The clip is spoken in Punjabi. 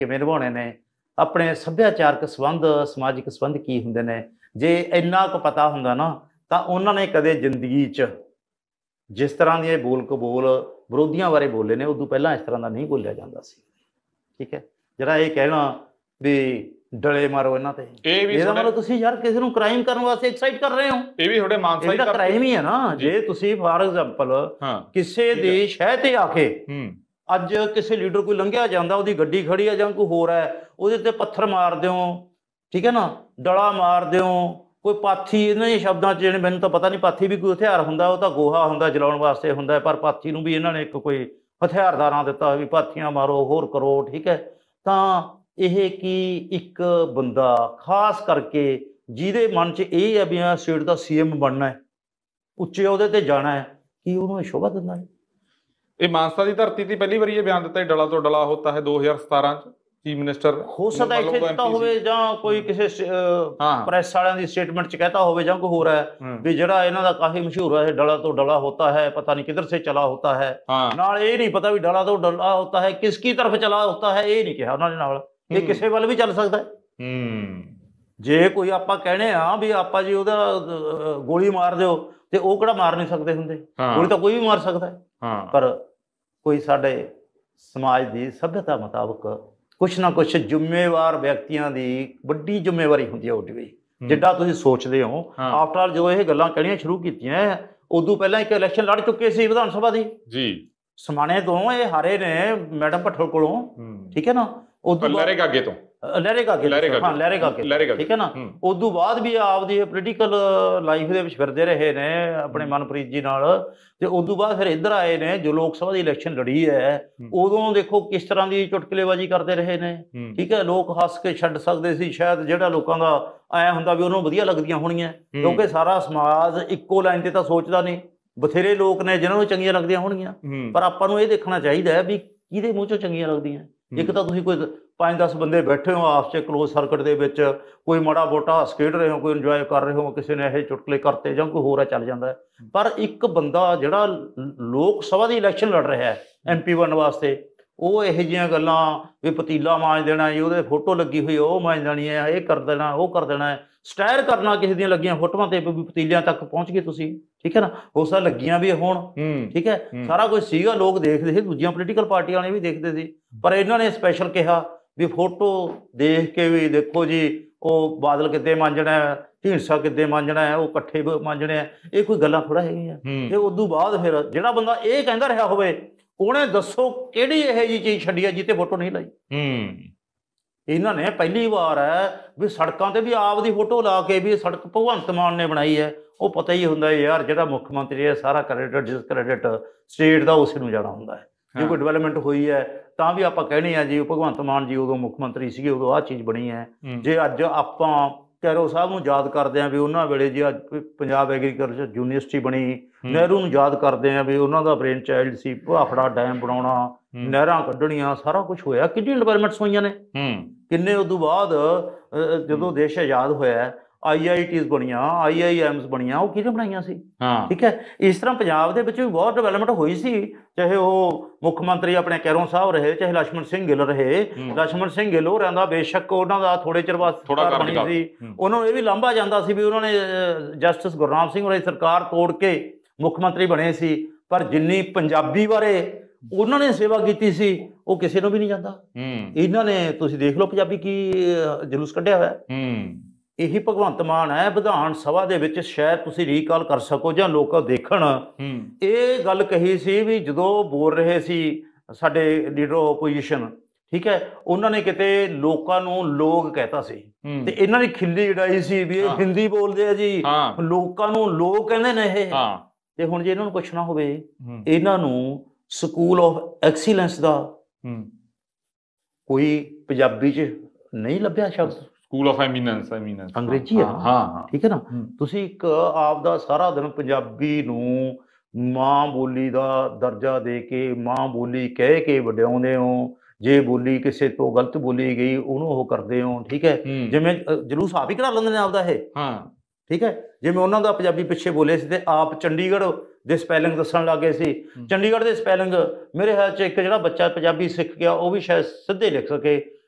ਕਿਵੇਂ ਨਿਭਾਉਣੇ ਨੇ, ਆਪਣੇ ਸੱਭਿਆਚਾਰਕ ਸੰਬੰਧ, ਸਮਾਜਿਕ ਸੰਬੰਧ ਕੀ ਹੁੰਦੇ ਨੇ, ਜੇ ਇੰਨਾ ਕੁ ਪਤਾ ਹੁੰਦਾ ਨਾ ਤਾਂ ਉਹਨਾਂ ਨੇ ਕਦੇ ਜ਼ਿੰਦਗੀ 'ਚ ਜਿਸ ਤਰ੍ਹਾਂ ਦੀਆਂ ਇਹ ਬੋਲ ਕਬੋਲ ਵਿਰੋਧੀਆਂ ਬਾਰੇ ਬੋਲੇ ਨੇ, ਉਦੋਂ ਪਹਿਲਾਂ ਇਸ ਤਰ੍ਹਾਂ ਦਾ ਨਹੀਂ ਬੋਲਿਆ ਜਾਂਦਾ ਸੀ। ਠੀਕ ਹੈ, ਜਿਹੜਾ ਇਹ ਕਹਿਣਾ ਵੀ ਡਲੇ ਮਾਰੋ ਇਹਨਾਂ ਤੇ, ਇਹ ਵੀ ਇਹਦਾ ਮਤਲਬ ਤੁਸੀਂ ਯਾਰ ਕਿਸੇ ਨੂੰ ਕ੍ਰਾਈਮ ਕਰਨ ਵਾਸਤੇ ਐਕਸਾਈਟ ਕਰ ਰਹੇ ਹੋ। ਇਹ ਵੀ ਤੁਹਾਡੇ ਮਾਨਸਾਈ ਇਹ ਤਾਂ ਕ੍ਰਾਈਮ ਹੀ ਹੈ ਨਾ। ਜੇ ਤੁਸੀਂ ਫਾਰ ਐਗਜ਼ਾਮਪਲ ਕਿਸੇ ਦੀ ਸ਼ਹਿ ਤੇ ਆ ਕੇ ਅੱਜ ਕਿਸੇ ਲੀਡਰ ਕੋਈ ਲੰਘਿਆ ਜਾਂਦਾ, ਉਹਦੀ ਗੱਡੀ ਖੜੀ ਹੈ ਜਾਂ ਕੋਈ ਹੋਰ ਹੈ, ਉਹਦੇ ਤੇ ਪੱਥਰ ਮਾਰ ਦਿਓ, ਠੀਕ ਹੈ ਨਾ, ਡਲਾ ਮਾਰ ਦਿਓ, ਕੋਈ ਪਾਥੀ, ਇਹਨਾਂ ਦੇ ਸ਼ਬਦਾਂ 'ਚ ਜਿਹੜੇ ਮੈਨੂੰ ਤਾਂ ਪਤਾ ਨਹੀਂ ਪਾਥੀ ਵੀ ਕੋਈ ਹਥਿਆਰ ਹੁੰਦਾ, ਉਹ ਤਾਂ ਗੋਹਾ ਹੁੰਦਾ ਜਲਾਉਣ ਵਾਸਤੇ ਹੁੰਦਾ, ਪਰ ਪਾਥੀ ਨੂੰ ਵੀ ਇਹਨਾਂ ਨੇ ਇੱਕ ਕੋਈ ਹਥਿਆਰ ਦਾ ਨਾਂ ਦਿੱਤਾ ਵੀ ਪਾਥੀਆਂ ਮਾਰੋ, ਹੋਰ ਕਰੋ। ਠੀਕ ਹੈ, ਤਾਂ ਇਹ ਕੀ ਇੱਕ ਬੰਦਾ ਖਾਸ ਕਰਕੇ ਜਿਹਦੇ ਮਨ 'ਚ ਇਹ ਹੈ ਵੀ ਆ ਸਟੇਟ ਦਾ CM ਬਣਨਾ ਹੈ, ਉੱਚੇ ਅਹੁਦੇ ਤੇ ਜਾਣਾ ਹੈ, ਕੀ ਉਹਨੂੰ ਸ਼ੋਭਾ ਦਿੰਦਾ ਹੈ? ਇਹ ਮਾਨਸਾ ਦੀ ਧਰਤੀ ਤੇ ਪਹਿਲੀ ਵਾਰੀ ਇਹ ਬਿਆਨ ਦਿੱਤਾ ਡਲਾ ਤੋਂ ਡਲਾ ਹੋਤਾ ਹੈ 2017 ਚ ਚੀਫ ਮਿਨਿਸਟਰ ਹੋ ਸਕਦਾ ਇੱਥੇ ਦਿੱਤਾ ਹੋਵੇ ਜਾਂ ਕੋਈ ਕਿਸੇ ਪ੍ਰੈਸ ਵਾਲਿਆਂ ਦੀ ਸਟੇਟਮੈਂਟ 'ਚ ਕਹਿਤਾ ਹੋਵੇ ਜਾਂ ਕੋਈ ਹੋਰ ਹੈ ਵੀ ਜਿਹੜਾ ਇਹਨਾਂ ਦਾ ਕਾਫੀ ਮਸ਼ਹੂਰ ਹੈ ਡਲਾ ਤੋਂ ਡਲਾ ਹੋਤਾ ਹੈ, ਪਤਾ ਨਹੀਂ ਕਿੱਧਰ ਸੇ ਚਲਾ ਹੋਤਾ ਹੈ। ਨਾਲ ਇਹ ਨਹੀਂ ਪਤਾ ਵੀ ਡਲਾ ਤੋਂ ਡਲਾ ਹੋਤਾ ਹੈ ਕਿਸ ਕੀ ਤਰਫ ਚਲਾ ਹੋਤਾ ਹੈ, ਇਹ ਨਹੀਂ ਕਿਹਾ ਉਹਨਾਂ ਨੇ। ਨਾਲ ਇਹ ਕਿਸੇ ਵੱਲ ਵੀ ਚੱਲ ਸਕਦਾ ਹੈ। ਜੇ ਕੋਈ ਆਪਾਂ ਕਹਿਣੇ ਆ ਵੀ ਆਪਾਂ ਜੀ ਉਹਦਾ ਗੋਲੀ ਮਾਰ ਦਿਓ ਤੇ ਉਹ ਕਿਹੜਾ ਮਾਰ ਨਹੀਂ ਸਕਦੇ ਹੁੰਦੇ, ਗੋਲੀ ਤਾਂ ਕੋਈ ਵੀ ਮਾਰ ਸਕਦਾ ਹੈ। ਪਰ ਕੋਈ ਸਾਡੇ ਸਮਾਜ ਦੀ ਸਭਿਅਤਾ ਮੁਤਾਬਕ ਕੁਛ ਨਾ ਕੁਛ ਜ਼ਿੰਮੇਵਾਰ ਵਿਅਕਤੀਆਂ ਦੀ ਵੱਡੀ ਜ਼ਿੰਮੇਵਾਰੀ ਹੁੰਦੀ ਹੈ ਉੱਡੀ ਹੋਈ, ਜਿੱਦਾਂ ਤੁਸੀਂ ਸੋਚਦੇ ਹੋ। ਆਫਟਰ ਆਲ ਜਦੋਂ ਇਹ ਗੱਲਾਂ ਕਹਿਣੀਆਂ ਸ਼ੁਰੂ ਕੀਤੀਆਂ, ਉਦੋਂ ਪਹਿਲਾਂ ਇੱਕ ਇਲੈਕਸ਼ਨ ਲੜ ਚੁੱਕੇ ਸੀ ਵਿਧਾਨ ਸਭਾ ਦੀ ਜੀ, ਸਮਾਣੇ ਤੋਂ ਇਹ ਹਾਰੇ ਨੇ ਮੈਡਮ ਭੱਠਲ ਕੋਲੋਂ। ਠੀਕ ਹੈ ਨਾ, ਉਦੋਂ ਲਹਿਰੇ ਗਾਗੇ ਤੋਂ ਲਹਿਰੇ ਗਾਗੇ, ਠੀਕ ਹੈ ਨਾ। ਉਦੋਂ ਬਾਅਦ ਵੀ ਆਪਦੀ ਪੋਲੀਟੀਕਲ ਲਾਈਫ ਦੇ ਵਿੱਚ ਫਿਰਦੇ ਰਹੇ ਨੇ ਆਪਣੇ ਮਨਪ੍ਰੀਤ ਜੀ ਨਾਲ, ਤੇ ਉਦੋਂ ਬਾਅਦ ਫਿਰ ਇੱਧਰ ਆਏ ਨੇ ਜੋ ਲੋਕ ਸਭਾ ਦੀ ਇਲੈਕਸ਼ਨ ਲੜੀ ਹੈ। ਉਦੋਂ ਦੇਖੋ ਕਿਸ ਤਰ੍ਹਾਂ ਦੀ ਚੁਟਕਲੇਬਾਜ਼ੀ ਕਰਦੇ ਰਹੇ ਨੇ। ਠੀਕ ਹੈ, ਲੋਕ ਹੱਸ ਕੇ ਛੱਡ ਸਕਦੇ ਸੀ ਸ਼ਾਇਦ, ਜਿਹੜਾ ਲੋਕਾਂ ਦਾ ਐਂ ਹੁੰਦਾ ਵੀ ਉਹਨੂੰ ਵਧੀਆ ਲੱਗਦੀਆਂ ਹੋਣੀਆਂ, ਕਿਉਂਕਿ ਸਾਰਾ ਸਮਾਜ ਇੱਕੋ ਲਾਈਨ ਤੇ ਤਾਂ ਸੋਚਦਾ ਨਹੀਂ। ਬਥੇਰੇ ਲੋਕ ਨੇ ਜਿਹਨਾਂ ਨੂੰ ਚੰਗੀਆਂ ਲੱਗਦੀਆਂ ਹੋਣਗੀਆਂ, ਪਰ ਆਪਾਂ ਨੂੰ ਇਹ ਦੇਖਣਾ ਚਾਹੀਦਾ ਹੈ ਵੀ ਕਿਹਦੇ ਮੂੰਹ ਚੋਂ ਚੰਗੀਆਂ ਲੱਗਦੀਆਂ। ਇੱਕ ਤਾਂ ਤੁਸੀਂ ਕੋਈ 5-10 ਬੰਦੇ ਬੈਠੇ ਹੋ ਆਪਸ 'ਚ ਕਲੋਜ਼ ਸਰਕਟ ਦੇ ਵਿੱਚ, ਕੋਈ ਮਾੜਾ ਮੋਟਾ ਹੱਸ ਖੇਡ ਰਹੇ ਹੋ, ਕੋਈ ਇੰਜੋਏ ਕਰ ਰਹੇ ਹੋ, ਕਿਸੇ ਨੇ ਇਹ ਚੁਟਕਲੇ ਕਰਤੇ ਜਾਂ ਕੋਈ ਹੋਰ ਹੈ ਚੱਲ ਜਾਂਦਾ। ਪਰ ਇੱਕ ਬੰਦਾ ਜਿਹੜਾ ਲੋਕ ਸਭਾ ਦੀ ਇਲੈਕਸ਼ਨ ਲੜ ਰਿਹਾ ਹੈ MP ਬਣਨ ਵਾਸਤੇ, ਉਹ ਇਹੋ ਜਿਹੀਆਂ ਗੱਲਾਂ ਵੀ ਪਤੀਲਾ ਮਾਂਜ ਦੇਣਾ ਜੀ, ਉਹਦੇ ਫੋਟੋ ਲੱਗੀ ਹੋਈ ਉਹ ਮਾਂਜ ਦੇਣੀ ਹੈ, ਇਹ ਕਰ ਦੇਣਾ, ਉਹ ਕਰ ਦੇਣਾ, ਸਟਾਇਰ ਕਰਨਾ ਕਿਸੇ ਦੀਆਂ ਲੱਗੀਆਂ ਫੋਟੋਆਂ ਤੇ ਵੀ ਪਤੀਲਿਆਂ ਤੱਕ ਪਹੁੰਚ ਗਏ ਤੁਸੀਂ। ਠੀਕ ਹੈ ਨਾ, ਹੋ ਸਕਦਾ ਲੱਗੀਆਂ ਵੀ ਹੋਣ। ਠੀਕ ਹੈ, ਸਾਰਾ ਕੁਝ ਸੀਗਾ, ਲੋਕ ਦੇਖਦੇ ਸੀ, ਦੂਜੀਆਂ ਪੋਲੀਟੀਕਲ ਪਾਰਟੀਆਂ ਵਾਲੇ ਵੀ ਦੇਖਦੇ ਸੀ, ਪਰ ਇਹਨਾਂ ਨੇ ਸਪੈਸ਼ਲ ਕਿਹਾ ਵੀ ਫੋਟੋ ਦੇਖ ਕੇ ਵੀ ਦੇਖੋ ਜੀ ਉਹ ਬਾਦਲ ਕਿੱਦੇ ਮਾਂਜਣਾ ਹੈ, ਢੀਂਡਸਾ ਕਿੱਦੇ ਮਾਂਜਣਾ ਹੈ, ਉਹ ਇਕੱਠੇ ਮਾਂਜਣੇ ਆ, ਇਹ ਕੋਈ ਗੱਲਾਂ ਥੋੜਾ ਹੈਗੀਆਂ। ਤੇ ਉਦੋਂ ਬਾਅਦ ਫਿਰ ਜਿਹੜਾ ਬੰਦਾ ਇਹ ਕਹਿੰਦਾ ਰਿਹਾ ਹੋਵੇ, ਉਹਨੇ ਦੱਸੋ ਕਿਹੜੀ ਇਹੋ ਜਿਹੀ ਚੀਜ਼ ਛੱਡੀ ਹੈ ਜਿੱਤੇ ਫੋਟੋ ਨਹੀਂ ਲਾਈ। ਇਹਨਾਂ ਨੇ ਪਹਿਲੀ ਵਾਰ ਹੈ ਵੀ ਸੜਕਾਂ ਤੇ ਵੀ ਆਪ ਦੀ ਫੋਟੋ ਲਾ ਕੇ ਵੀ ਸੜਕ ਭਗਵੰਤ ਮਾਨ ਨੇ ਬਣਾਈ ਹੈ। ਉਹ ਪਤਾ ਹੀ ਹੁੰਦਾ ਯਾਰ ਜਿਹੜਾ ਮੁੱਖ ਮੰਤਰੀ ਹੈ ਸਾਰਾ ਕ੍ਰੈਡਿਟ ਡਿਸਕ੍ਰੈਡਿਟ ਸਟੇਟ ਦਾ ਉਸੇ ਨੂੰ ਜਾਣਾ ਹੁੰਦਾ ਹੈ। ਜੇ ਕੋਈ ਡਿਵੈਲਪਮੈਂਟ ਹੋਈ ਹੈ ਤਾਂ ਵੀ ਆਪਾਂ ਕਹਿਣੇ ਆ ਜੀ ਭਗਵੰਤ ਮਾਨ ਜੀ ਉਦੋਂ ਮੁੱਖ ਮੰਤਰੀ ਸੀਗੇ, ਉਦੋਂ ਆਹ ਚੀਜ਼ ਬਣੀ ਹੈ। ਜੇ ਅੱਜ ਆਪਾਂ ਕੈਰੋ ਸਾਹਿਬ ਨੂੰ ਯਾਦ ਕਰਦੇ ਹਾਂ ਵੀ ਉਹਨਾਂ ਵੇਲੇ ਜੀ ਅੱਜ ਪੰਜਾਬ ਐਗਰੀਕਲਚਰ ਯੂਨੀਵਰਸਿਟੀ ਬਣੀ, ਨਹਿਰੂ ਨੂੰ ਯਾਦ ਕਰਦੇ ਹਾਂ ਵੀ ਉਹਨਾਂ ਦਾ ਬ੍ਰੇਨ ਚਾਈਲਡ ਸੀ, ਭਾਖੜਾ ਡੈਮ ਬਣਾਉਣਾ, ਨਹਿਰਾਂ ਕੱਢਣੀਆਂ, ਸਾਰਾ ਕੁਛ ਹੋਇਆ। ਕਿੰਨੀਆਂ ਡਿਵੈਲਪਮੈਂਟਸ ਹੋਈਆਂ ਨੇ, ਕਿੰਨੇ। ਉਦੋਂ ਬਾਅਦ ਜਦੋਂ ਦੇਸ਼ ਆਜ਼ਾਦ ਹੋਇਆ IITs ਬਣੀਆਂ, IIMs ਬਣੀਆਂ, ਉਹ ਕਿਹਨੇ ਬਣਾਈਆਂ ਸੀ? ਠੀਕ ਹੈ, ਇਸ ਤਰ੍ਹਾਂ ਪੰਜਾਬ ਦੇ ਵਿੱਚ ਵੀ ਬਹੁਤ ਡਿਵੈਲਪਮੈਂਟ ਹੋਈ ਸੀ, ਚਾਹੇ ਉਹ ਮੁੱਖ ਮੰਤਰੀ ਆਪਣੇ ਕੈਰੋਂ ਸਾਹਿਬ ਰਹੇ, ਚਾਹੇ ਲਛਮਣ ਸਿੰਘ ਗਿੱਲ ਰਹੇ। ਲਛਮਣ ਸਿੰਘ ਗਿੱਲ ਹੋਰਾਂ ਦਾ ਬੇਸ਼ੱਕ ਉਹਨਾਂ ਦਾ ਥੋੜੇ ਚਿਰ ਬਾਅਦ ਸਰਕਾਰ ਬਣੀ ਸੀ, ਉਹਨਾਂ ਨੂੰ ਇਹ ਵੀ ਲਾਂਭਾ ਜਾਂਦਾ ਸੀ ਵੀ ਉਹਨਾਂ ਨੇ ਜਸਟਿਸ ਗੁਰਨਾਮ ਸਿੰਘ ਹੋਰਾਂ ਦੀ ਸਰਕਾਰ ਤੋੜ ਕੇ ਮੁੱਖ ਮੰਤਰੀ ਬਣੇ ਸੀ, ਪਰ ਜਿੰਨੀ ਪੰਜਾਬੀ ਬਾਰੇ ਉਹਨਾਂ ਨੇ ਸੇਵਾ ਕੀਤੀ ਸੀ ਉਹ ਕਿਸੇ ਨੂੰ ਵੀ ਨਹੀਂ ਜਾਂਦਾ। ਇਹਨਾਂ ਨੇ ਤੁਸੀਂ ਦੇਖ ਲਓ ਪੰਜਾਬੀ ਕੀ ਜਲੂਸ ਕੱਢਿਆ ਹੋਇਆ। ਇਹੀ ਭਗਵੰਤ ਮਾਨ ਹੈ ਵਿਧਾਨ ਸਭਾ ਦੇ ਵਿੱਚ, ਸ਼ਾਇਦ ਤੁਸੀਂ ਰੀਕਾਲ ਕਰ ਸਕੋ ਜਾਂ ਲੋਕ ਦੇਖਣ, ਇਹ ਗੱਲ ਕਹੀ ਸੀ ਵੀ ਜਦੋਂ ਬੋਲ ਰਹੇ ਸੀ ਸਾਡੇ ਲੀਡਰ ਓਪੋਜੀਸ਼ਨ, ਠੀਕ ਹੈ, ਉਹਨਾਂ ਨੇ ਕਿਤੇ ਲੋਕਾਂ ਨੂੰ ਲੋਕ ਕਹਿਤਾ ਸੀ ਤੇ ਇਹਨਾਂ ਦੀ ਖਿੱਲੀ ਉਡਾਈ ਸੀ ਵੀ ਇਹ ਹਿੰਦੀ ਬੋਲਦੇ ਆ ਜੀ, ਲੋਕਾਂ ਨੂੰ ਲੋਕ ਕਹਿੰਦੇ ਨੇ ਇਹ। ਤੇ ਹੁਣ ਜੇ ਇਹਨਾਂ ਨੂੰ ਪੁੱਛਣਾ ਹੋਵੇ, ਇਹਨਾਂ ਨੂੰ ਸਕੂਲ ਆਫ ਐਕਸੀਲੈਂਸ ਦਾ ਕੋਈ ਪੰਜਾਬੀ 'ਚ ਨਹੀਂ ਲੱਭਿਆ ਸ਼ਬਦ। ਸਕੂਲ ਆਫ ਐਮੀਨੈਂਸ ਅੰਗਰੇਜ਼ੀ ਹੈ। ਠੀਕ ਹੈ ਨਾ, ਤੁਸੀਂ ਇੱਕ ਆਪ ਦਾ ਸਾਰਾ ਦਿਨ ਪੰਜਾਬੀ ਨੂੰ ਮਾਂ ਬੋਲੀ ਦਾ ਦਰਜਾ ਦੇ ਕੇ, ਮਾਂ ਬੋਲੀ ਕਹਿ ਕੇ ਵਡਿਆਉਂਦੇ ਹੋ। ਜੇ ਬੋਲੀ ਕਿਸੇ ਤੋਂ ਗਲਤ ਬੋਲੀ ਗਈ ਉਹਨੂੰ ਉਹ ਕਰਦੇ ਹੋ। ਠੀਕ ਹੈ, ਜਿਵੇਂ ਜਲੂਸ ਆਪ ਹੀ ਕਢਾ ਲੈਂਦੇ ਨੇ ਆਪਦਾ ਇਹ। ਠੀਕ ਹੈ, ਜਿਵੇਂ ਉਹਨਾਂ ਦਾ ਪੰਜਾਬੀ ਪਿੱਛੇ ਬੋਲੇ ਸੀ ਤੇ ਆਪ ਚੰਡੀਗੜ੍ਹ ਦੇ ਸਪੈਲਿੰਗ ਦੱਸਣ ਲੱਗ ਗਏ ਸੀ। ਚੰਡੀਗੜ੍ਹ ਦੇ ਸਪੈਲਿੰਗ ਮੇਰੇ ਖਿਆਲ 'ਚ ਇੱਕ ਜਿਹੜਾ ਬੱਚਾ ਪੰਜਾਬੀ ਸਿੱਖ ਗਿਆ ਉਹ ਵੀ ਸ਼ਾਇਦ ਸਿੱਧੇ ਲਿਖ ਸਕੇ,